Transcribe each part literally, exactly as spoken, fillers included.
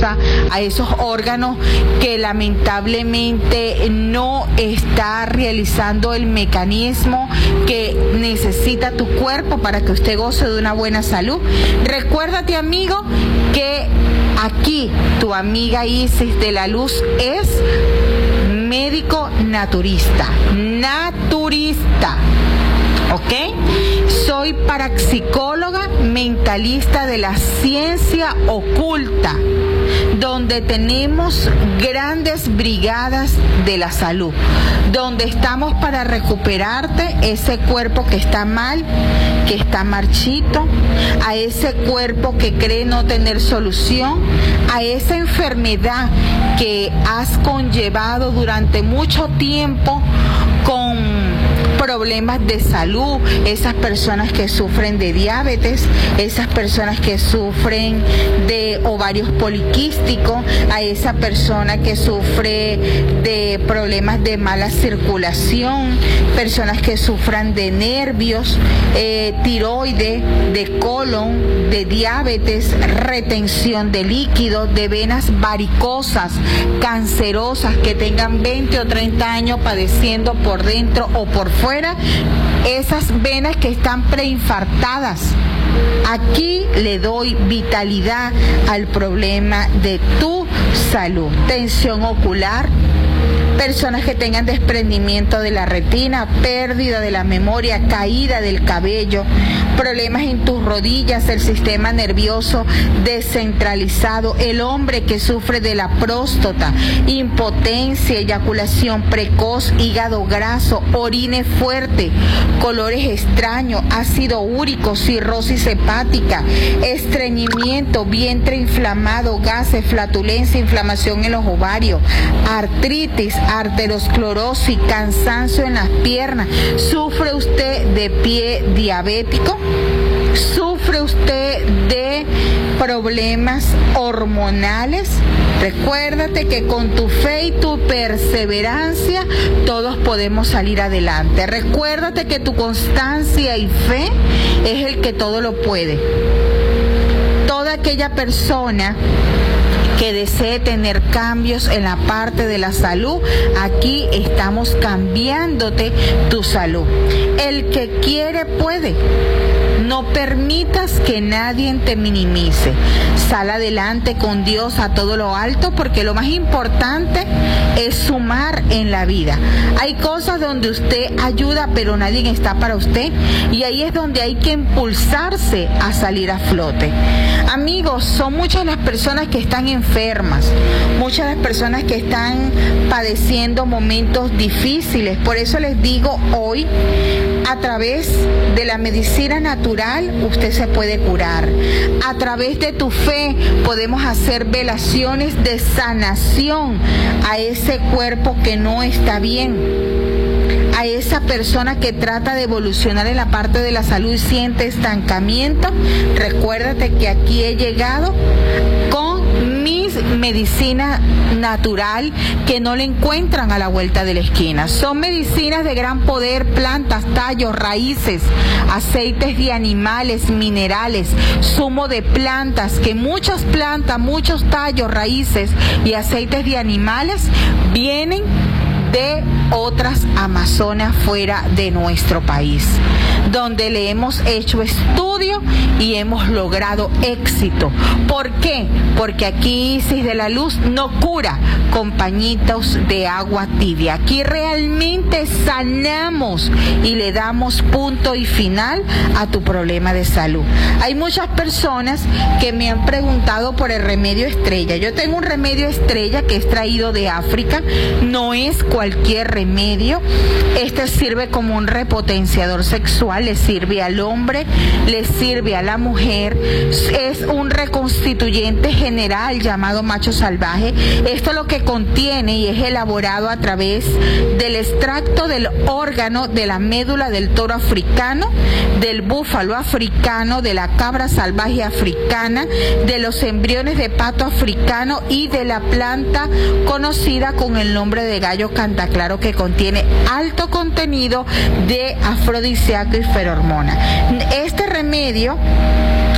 cancerosa, a esos órganos que lamentablemente no está realizando el mecanismo que necesita tu cuerpo para que usted goce de una buena salud. Recuérdate, amigo, que aquí tu amiga Isis de la Luz es médico naturista, naturista, ¿ok? Soy parapsicóloga mentalista de la ciencia oculta, donde tenemos grandes brigadas de la salud, donde estamos para recuperarte ese cuerpo que está mal, que está marchito, a ese cuerpo que cree no tener solución, a esa enfermedad que has conllevado durante mucho tiempo con problemas de salud, esas personas que sufren de diabetes, esas personas que sufren de ovarios poliquísticos, a esa persona que sufre de problemas de mala circulación, personas que sufran de nervios, eh, tiroides, de colon, de diabetes, retención de líquidos, de venas varicosas, cancerosas, que tengan veinte o treinta años padeciendo por dentro o por fuera, esas venas que están preinfartadas. Aquí le doy vitalidad al problema de tu salud. Tensión ocular, personas que tengan desprendimiento de la retina, pérdida de la memoria, caída del cabello, problemas en tus rodillas, el sistema nervioso descentralizado, el hombre que sufre de la próstata, impotencia, eyaculación precoz, hígado graso, orine fuerte, colores extraños, ácido úrico, cirrosis hepática, estreñimiento, vientre inflamado, gases, flatulencia, inflamación en los ovarios, artritis, arteriosclerosis, cansancio en las piernas. ¿Sufre usted de pie diabético? ¿Sufre usted de problemas hormonales? Recuérdate que con tu fe y tu perseverancia todos podemos salir adelante. Recuérdate que tu constancia y fe es el que todo lo puede. Toda aquella persona que desee tener cambios en la parte de la salud, aquí estamos cambiándote tu salud. El que quiere puede. No permitas que nadie te minimice. Sal adelante con Dios a todo lo alto, porque lo más importante es sumar en la vida. Hay cosas donde usted ayuda, pero nadie está para usted, y ahí es donde hay que impulsarse a salir a flote. Amigos, son muchas las personas que están enfermas, muchas las personas que están padeciendo momentos difíciles. Por eso les digo hoy, a través de la medicina natural usted se puede curar. A través de tu fe podemos hacer velaciones de sanación a ese cuerpo que no está bien, a esa persona que trata de evolucionar en la parte de la salud y siente estancamiento. Recuérdate que aquí he llegado con mis medicina natural que no le encuentran a la vuelta de la esquina. Son medicinas de gran poder, plantas, tallos, raíces, aceites de animales, minerales, zumo de plantas, que muchas plantas, muchos tallos, raíces y aceites de animales vienen de otras Amazonas fuera de nuestro país, donde le hemos hecho estudio y hemos logrado éxito. ¿Por qué? Porque aquí Isis de la Luz no cura con pañitos de agua tibia. Aquí realmente sanamos y le damos punto y final a tu problema de salud. Hay muchas personas que me han preguntado por el remedio estrella. Yo tengo un remedio estrella que es traído de África. No es cualquier remedio. Este sirve como un repotenciador sexual, le sirve al hombre, le sirve a la mujer. Es un reconstituyente general llamado macho salvaje. Esto es lo que contiene y es elaborado a través del extracto del órgano de la médula del toro africano, del búfalo africano, de la cabra salvaje africana, de los embriones de pato africano y de la planta conocida con el nombre de gallo cantaclaro, que contiene alto contenido de afrodisíaco y feromona. Este remedio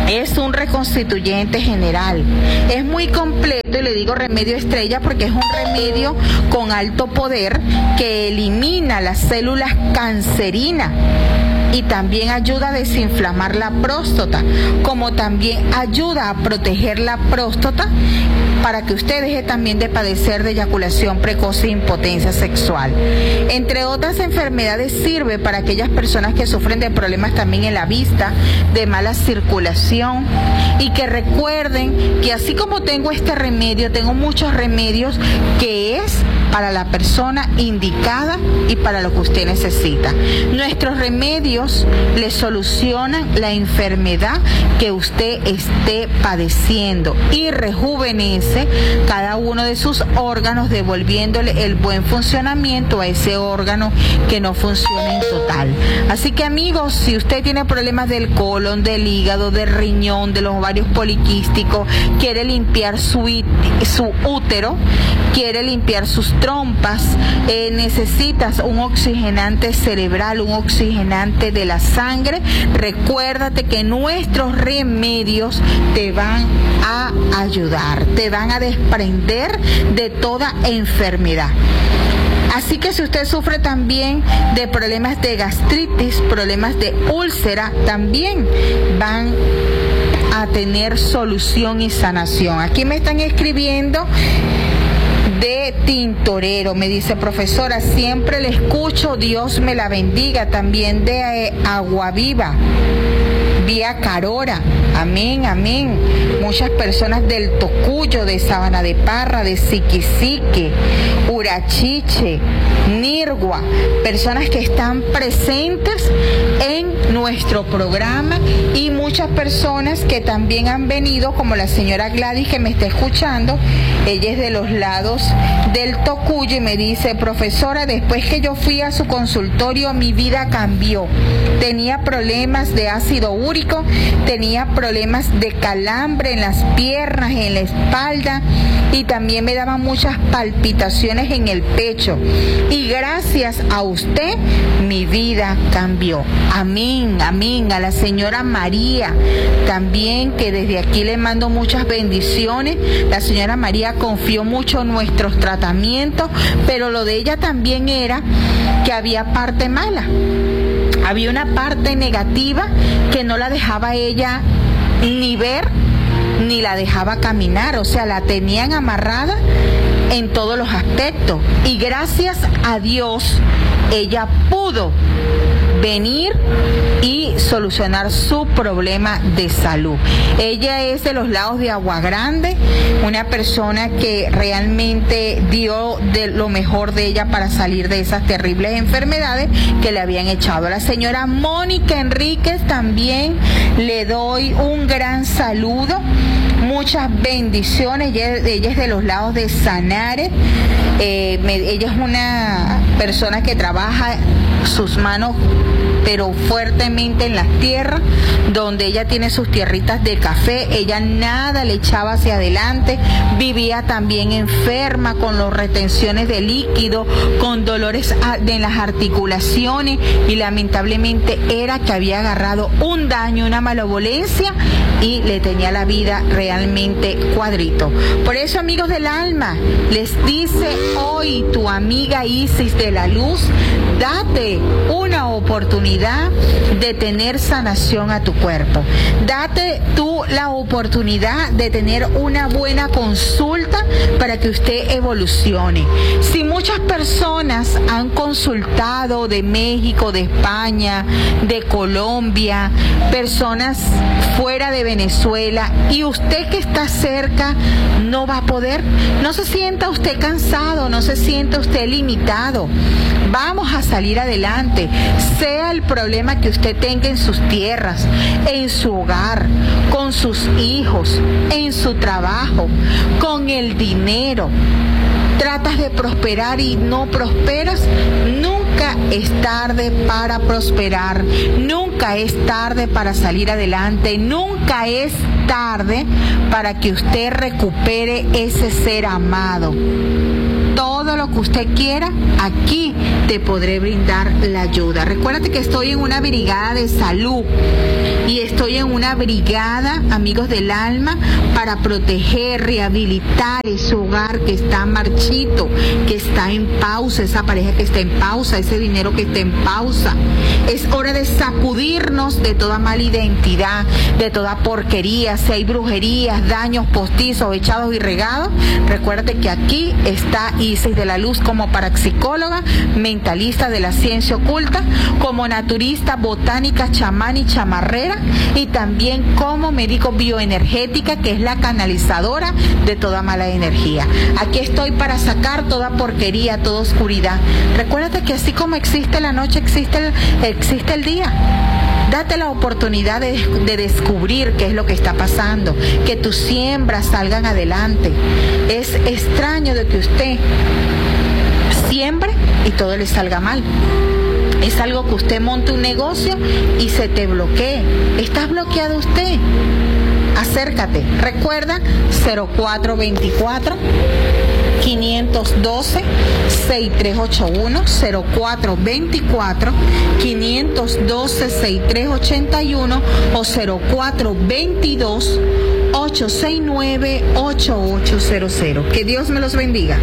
Es un reconstituyente general. Es muy completo y le digo remedio estrella porque es un remedio con alto poder que elimina las células cancerinas y también ayuda a desinflamar la próstata, como también ayuda a proteger la próstata para que usted deje también de padecer de eyaculación precoz e impotencia sexual. Entre otras enfermedades sirve para aquellas personas que sufren de problemas también en la vista, de mala circulación, y que recuerden que así como tengo este remedio, tengo muchos remedios que es para la persona indicada y para lo que usted necesita. Nuestros remedios le solucionan la enfermedad que usted esté padeciendo y rejuvenece cada uno de sus órganos, devolviéndole el buen funcionamiento a ese órgano que no funciona en total. Así que, amigos, si usted tiene problemas del colon, del hígado, del riñón, de los ovarios poliquísticos, quiere limpiar su, su útero, quiere limpiar sus trompas, eh, necesitas un oxigenante cerebral, un oxigenante de la sangre, recuérdate que nuestros remedios te van a ayudar, te van a desprender de toda enfermedad. Así que si usted sufre también de problemas de gastritis, problemas de úlcera, también van a tener solución y sanación. Aquí me están escribiendo de Tintorero, me dice: profesora, siempre le escucho, Dios me la bendiga. También de eh, Aguaviva, vía Carora, amén, amén. Muchas personas del Tocuyo, de Sabana de Parra, de Siquisique, Urachiche, Nirgua, personas que están presentes en nuestro programa, y muchas personas que también han venido, como la señora Gladys que me está escuchando. Ella es de los lados del Tocuyo y me dice: profesora, después que yo fui a su consultorio mi vida cambió. Tenía problemas de ácido úrico, tenía problemas de calambre en las piernas, en la espalda, y también me daban muchas palpitaciones en el pecho. Y gracias a usted mi vida cambió. Amén, amén. A la señora María también, que desde aquí le mando muchas bendiciones. La señora María confió mucho en nuestros tratamientos, pero lo de ella también era que había parte mala. Había una parte negativa que no la dejaba ella ni ver, ni la dejaba caminar, o sea, la tenían amarrada en todos los aspectos. Y gracias a Dios, ella pudo venir y solucionar su problema de salud. Ella es de los lados de Agua Grande, una persona que realmente dio de lo mejor de ella para salir de esas terribles enfermedades que le habían echado. A la señora Mónica Enríquez también le doy un gran saludo, muchas bendiciones. Ella, ella es de los lados de Sanare. Eh, me, ella es una persona que trabaja sus manos pero fuertemente en las tierras, donde ella tiene sus tierritas de café. Ella nada le echaba hacia adelante, vivía también enferma con las retenciones de líquido, con dolores en las articulaciones, y lamentablemente era que había agarrado un daño, una malevolencia, y le tenía la vida realmente cuadrito. Por eso, amigos del alma, les dice hoy tu amiga Isis de la Luz: date una oportunidad de tener sanación a tu cuerpo. Date tú la oportunidad de tener una buena consulta para que usted evolucione. Si muchas personas han consultado de México, de España, de Colombia, personas fuera de Venezuela, y usted que está cerca no va a poder, no se sienta usted cansado, no se sienta usted limitado. Vamos a salir adelante, sea el problema que usted tenga en sus tierras, en su hogar, con sus hijos, en su trabajo, con el dinero. Tratas de prosperar y no prosperas, nunca es tarde para prosperar, nunca es tarde para salir adelante, nunca es tarde para que usted recupere ese ser amado. todo lo que usted quiera, aquí te podré brindar la ayuda. Recuérdate que estoy en una brigada de salud y estoy en una brigada, amigos del alma, para proteger, rehabilitar ese hogar que está marchito, que está en pausa, esa pareja que está en pausa, ese dinero que está en pausa. Es hora de sacudirnos de toda mala identidad, de toda porquería. Si hay brujerías, daños postizos, echados y regados, recuérdate que aquí está Isis de la Luz como parapsicóloga, mentalista de la ciencia oculta, como naturista, botánica, chamán y chamarrera, y también como médico bioenergética, que es la canalizadora de toda mala energía. Aquí estoy para sacar toda porquería, toda oscuridad. Recuérdate que así como existe la noche, existe el, existe el día. Date la oportunidad de, de descubrir qué es lo que está pasando, que tus siembras salgan adelante. Es extraño de que usted siembre y todo le salga mal. Es algo que usted monte un negocio y se te bloquee. ¿Estás bloqueado usted? Acércate. Recuerda cero cuatro veinticuatro, quinientos doce, sesenta y tres ochenta y uno, cero cuatro veinticuatro, quinientos doce, sesenta y tres ochenta y uno o cero cuatro veintidós, ochocientos sesenta y nueve, ochenta y ocho cero cero. Que Dios me los bendiga.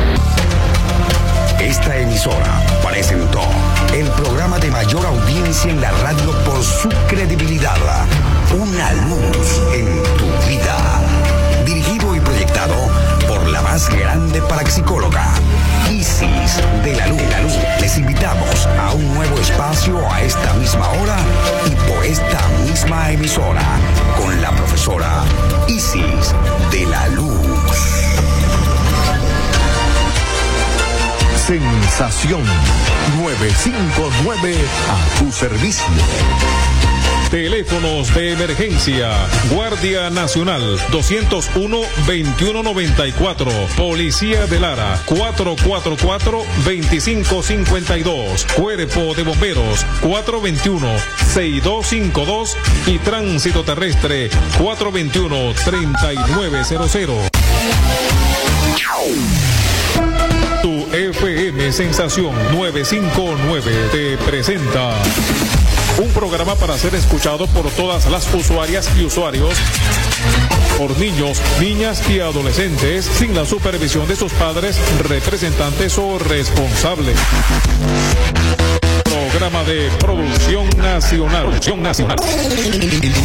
Esta emisora presentó el programa de mayor audiencia en la radio por su credibilidad. Una luz en tu vida. Dirigido y proyectado por la más grande parapsicóloga, Isis de la Luz. Les invitamos a un nuevo espacio a esta misma hora y por esta misma emisora con la profesora Isis de la Luz. Sensación novecientos cincuenta y nueve a tu servicio. Teléfonos de emergencia. Guardia Nacional dos cero uno, veintiuno noventa y cuatro. Policía de Lara cuatro cuatro cuatro, veinticinco cincuenta y dos. Cuerpo de Bomberos cuatro veintiuno, sesenta y dos cincuenta y dos y Tránsito Terrestre cuatro veintiuno, treinta y nueve cero cero. Tu F M Sensación novecientos cincuenta y nueve te presenta un programa para ser escuchado por todas las usuarias y usuarios, por niños, niñas y adolescentes, sin la supervisión de sus padres, representantes o responsables. Programa de producción nacional. Producción nacional.